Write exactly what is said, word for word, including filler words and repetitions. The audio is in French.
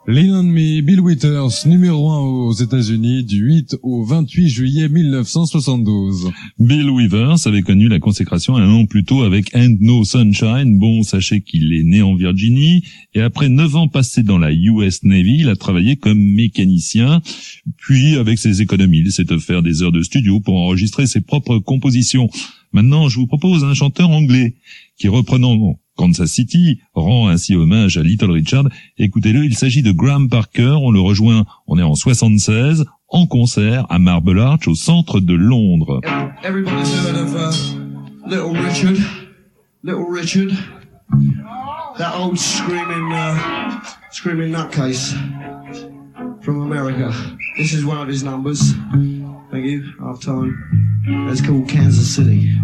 Lean on Me, Bill Withers, numéro un aux États-Unis du huit au vingt-huit juillet mille neuf cent soixante-douze. Bill Withers avait connu la consécration un an plus tôt avec Ain't No Sunshine. Bon, sachez qu'il est né en Virginie et après neuf ans passés dans la U S Navy, il a travaillé comme mécanicien. Puis, avec ses économies, il s'est offert des heures de studio pour enregistrer ses propres compositions. Maintenant, je vous propose un chanteur anglais qui, reprenant Kansas City, rend ainsi hommage à Little Richard. Écoutez-le, il s'agit de Graham Parker. On le rejoint, on est en soixante-seize, en concert à Marble Arch, au centre de Londres. Everybody's heard of uh, Little Richard. Little Richard. That old screaming, uh, screaming nutcase from America. This is one of his numbers. Thank you. Half time. It's called Kansas City.